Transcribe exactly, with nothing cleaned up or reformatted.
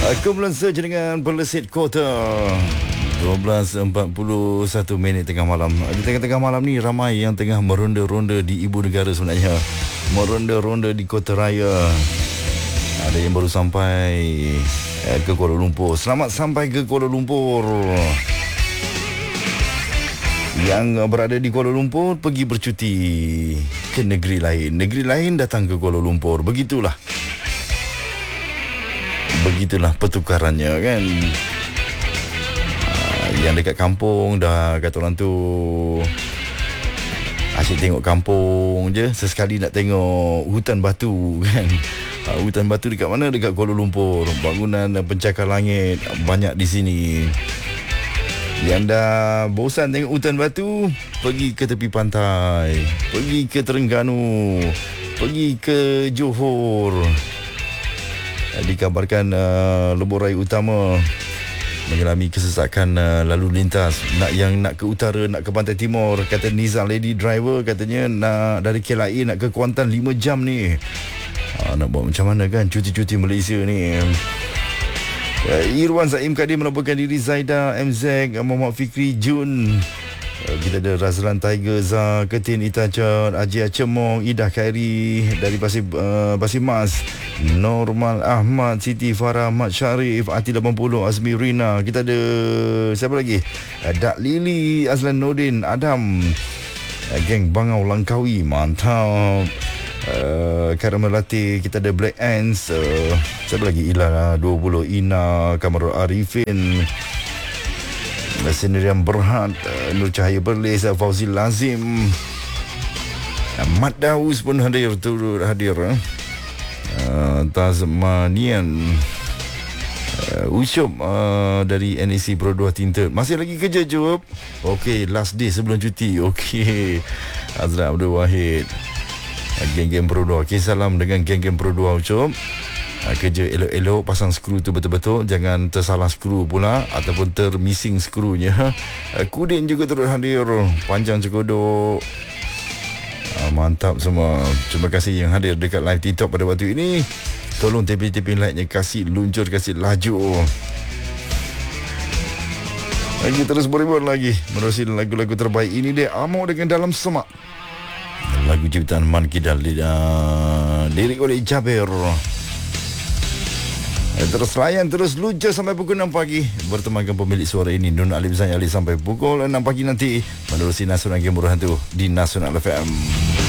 Kumpulan saja dengan Perlesit Kota. dua belas empat puluh satu minit tengah malam. Di tengah-tengah malam ni ramai yang tengah meronda-ronda di ibu negara sebenarnya. Meronda-ronda di Kota Raya. Ada yang baru sampai eh, ke Kuala Lumpur. Selamat sampai ke Kuala Lumpur. Yang berada di Kuala Lumpur pergi bercuti ke negeri lain. Negeri lain datang ke Kuala Lumpur. Begitulah. Begitulah pertukarannya kan. uh, Yang dekat kampung dah kata orang tu asyik tengok kampung je, sesekali nak tengok hutan batu kan. uh, Hutan batu dekat mana? Dekat Kuala Lumpur. Bangunan pencakar langit banyak di sini. Yang dah bosan tengok hutan batu, pergi ke tepi pantai, pergi ke Terengganu, pergi ke Johor. Dikabarkan uh, lebuh raya utama mengalami kesesakan uh, lalu lintas. Nak yang nak ke utara, nak ke pantai timur, kata Nizam Lady Driver, katanya nak dari K L I nak ke Kuantan lima jam ni. uh, Nak buat macam mana kan cuti-cuti Malaysia ni. uh, Irwan Zaim Kadir melaporkan diri. Zaida M Z, Muhammad Fikri Jun. Uh, kita ada Razlan Tiger, Zah Ketin Itaca, Haji Acemong, Ida Khairi dari Pasir, uh, Pasir Mas, Normal Ahmad, Siti Farah, Mat Syarif, Ati lapan puluh, Azmi Rina. Kita ada siapa lagi? uh, Dak Lili, Azlan Nordin, Adam, uh, geng Bangau Langkawi, mantap. uh, Karamel Latte. Kita ada Black Ants, uh, siapa lagi? Ila dua puluh, Ina, Kamarul Arifin, Sendirian Berhad, uh, Nur Cahaya Perlis, Fauzi Lazim, uh, Mat Daus pun hadir, turut hadir. uh, Tasmanian, uh, Usyop uh, dari N A C Pro dua Tinted. Masih lagi kerja Jub. Okey, last day sebelum cuti. Okey, Azra Abdul Wahid, uh, geng-geng Pro dua. Okay, salam dengan geng-geng Pro dua Usyop. Uh, kerja elok-elok, pasang skru tu betul-betul, jangan tersalah skru pula ataupun termissing skrunya. uh, Kudin juga turut hadir, Panjang Cekodok. uh, Mantap semua. Terima kasih yang hadir dekat live TikTok pada waktu ini. Tolong taping-taping like-nya, kasih luncur, kasih laju. Lagi terus beribun lagi menerusi lagu-lagu terbaik. Ini dia Amor dengan Dalam Semak, lagu ciptaan Man Kidal, uh, lirik oleh Jabir. Terus layan, terus luncur sampai pukul enam pagi bertemankan pemilik suara ini, Nun Alim Zayali, sampai pukul enam pagi nanti menerusi Nasional Game Murah tu di Nasional F M.